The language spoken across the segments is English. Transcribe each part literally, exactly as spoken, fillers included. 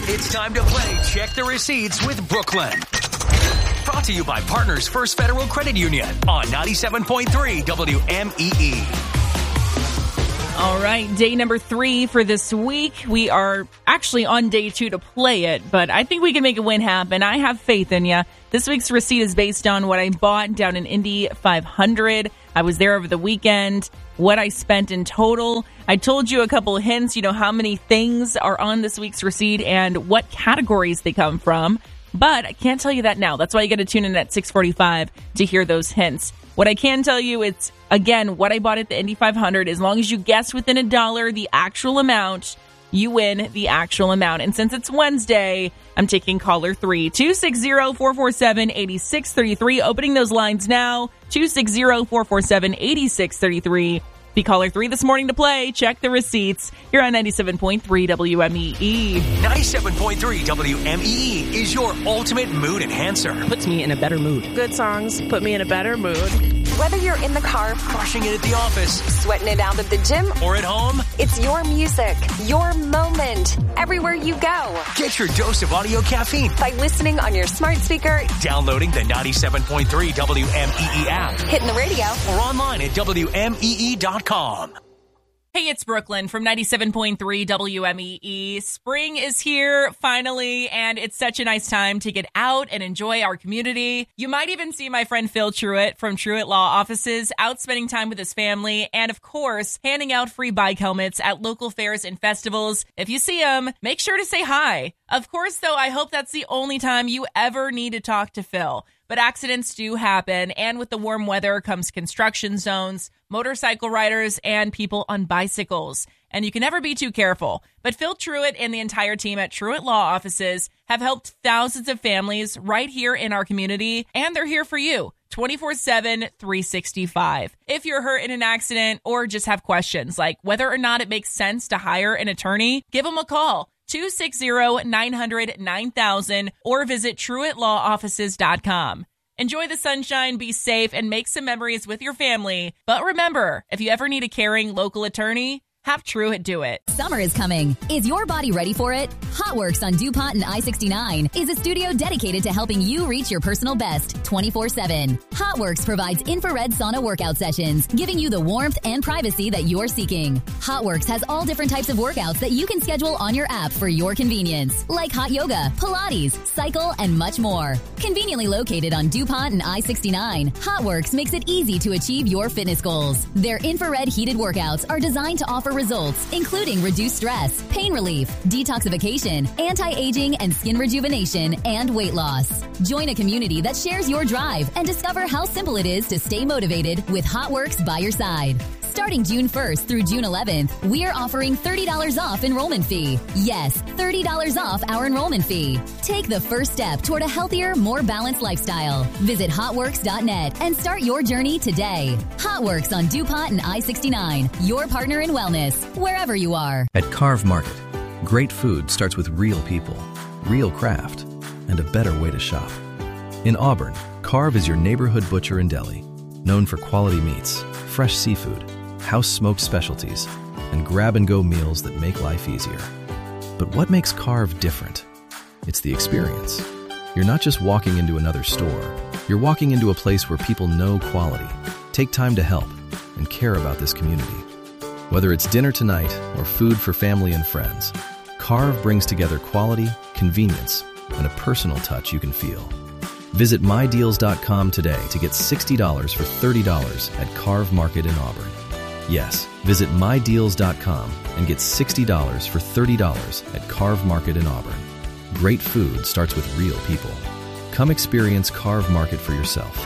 It's time to play Check the Receipts with Brooklyn. Brought to you by Partners First Federal Credit Union on ninety-seven point three W M E E. All right, day number three for this week. We are actually on day two to play it, but I think we can make a win happen. I have faith in you. This week's receipt is based on what I bought down in Indy five hundred. I was there over the weekend, what I spent in total. I told you a couple of hints, you know, how many things are on this week's receipt and what categories they come from. But I can't tell you that now. That's why you got to tune in at six forty-five to hear those hints. What I can tell you, it's, again, what I bought at the Indy five hundred. As long as you guess within a dollar the actual amount, you win the actual amount. And since it's Wednesday, I'm taking caller three. two six zero, four four seven, eight six three three. Opening those lines now. two six zero, four four seven, eight six three three. Be caller three this morning to play. Check the receipts. You're on ninety-seven point three W M E E. ninety-seven point three W M E E is your ultimate mood enhancer. Puts me in a better mood. Good songs put me in a better mood. Whether you're in the car, crushing it at the office, sweating it out at the gym, or at home, it's your music, your moment, everywhere you go. Get your dose of audio caffeine by listening on your smart speaker, downloading the ninety-seven point three W M E E app, hitting the radio, or online at W M E E dot com. Hey, it's Brooklyn from ninety-seven point three W M E E. Spring is here, finally, and it's such a nice time to get out and enjoy our community. You might even see my friend Phil Truitt from Truitt Law Offices out spending time with his family and, of course, handing out free bike helmets at local fairs and festivals. If you see him, make sure to say hi. Of course, though, I hope that's the only time you ever need to talk to Phil. But accidents do happen, and with the warm weather comes construction zones, motorcycle riders, and people on bicycles. And you can never be too careful. But Phil Truitt and the entire team at Truitt Law Offices have helped thousands of families right here in our community, and they're here for you twenty-four seven, three sixty-five. If you're hurt in an accident or just have questions like whether or not it makes sense to hire an attorney, give them a call. two six zero, nine hundred, nine thousand or visit Truitt Law Offices dot com. Enjoy the sunshine, be safe, and make some memories with your family. But remember, if you ever need a caring local attorney, have Truitt do it. Summer is coming. Is your body ready for it? HotWorks on DuPont and I sixty-nine is a studio dedicated to helping you reach your personal best twenty-four seven. HotWorks provides infrared sauna workout sessions, giving you the warmth and privacy that you're seeking. HotWorks has all different types of workouts that you can schedule on your app for your convenience, like hot yoga, Pilates, cycle, and much more. Conveniently located on DuPont and I sixty-nine, HotWorks makes it easy to achieve your fitness goals. Their infrared heated workouts are designed to offer results, including reduced stress, pain relief, detoxification, anti-aging and skin rejuvenation, and weight loss. Join a community that shares your drive and discover how simple it is to stay motivated with HotWorks by your side. Starting June first through June eleventh, we are offering thirty dollars off enrollment fee. Yes, thirty dollars off our enrollment fee. Take the first step toward a healthier, more balanced lifestyle. Visit hotworks dot net and start your journey today. HotWorks on DuPont and I sixty-nine, your partner in wellness, wherever you are. At Carve Market, great food starts with real people, real craft, and a better way to shop. In Auburn, Carve is your neighborhood butcher and deli, known for quality meats, fresh seafood, house-smoked specialties, and grab-and-go meals that make life easier. But what makes Carve different? It's the experience. You're not just walking into another store. You're walking into a place where people know quality, take time to help, and care about this community. Whether it's dinner tonight or food for family and friends, Carve brings together quality, convenience, and a personal touch you can feel. Visit my deals dot com today to get sixty dollars for thirty dollars at Carve Market in Auburn. Yes, visit my deals dot com and get sixty dollars for thirty dollars at Carve Market in Auburn. Great food starts with real people. Come experience Carve Market for yourself.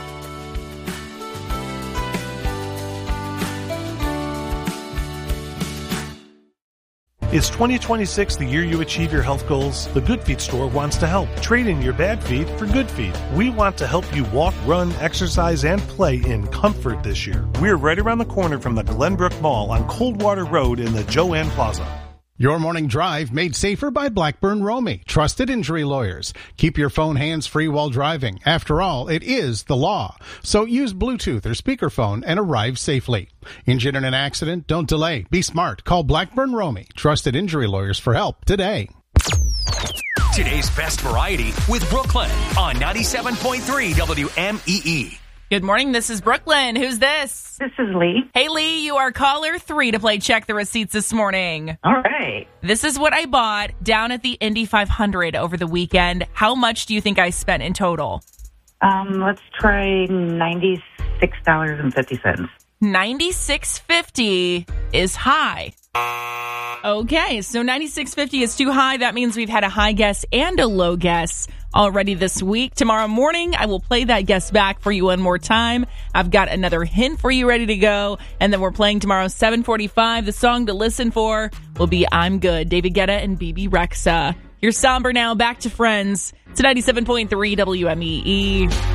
Is twenty twenty-six the year you achieve your health goals? The Good Feet store wants to help. Trade in your bad feet for good feet. We want to help you walk, run, exercise, and play in comfort this year. We're right around the corner from the Glenbrook Mall on Coldwater Road in the Joanne Plaza. Your morning drive made safer by Blackburn Romey, trusted injury lawyers. Keep your phone hands-free while driving. After all, it is the law. So use Bluetooth or speakerphone and arrive safely. Injured in an accident? Don't delay. Be smart. Call Blackburn Romey, trusted injury lawyers for help today. Today's best variety with Brooklyn on ninety-seven point three W M E E. Good morning. This is Brooklyn. Who's this? This is Lee. Hey, Lee, you are caller three to play Check the Receipts this morning. All right. This is what I bought down at the Indy five hundred over the weekend. How much do you think I spent in total? Um, let's try ninety-six dollars and fifty cents. ninety-six fifty is high. Okay, so ninety-six fifty is too high. That means we've had a high guess and a low guess already this week. Tomorrow morning, I will play that guess back for you one more time. I've got another hint for you ready to go. And then we're playing tomorrow, seven forty-five. The song to listen for will be I'm Good, David Guetta and B B Rexa. You're somber now. Back to Friends. It's ninety-seven point three W M E E.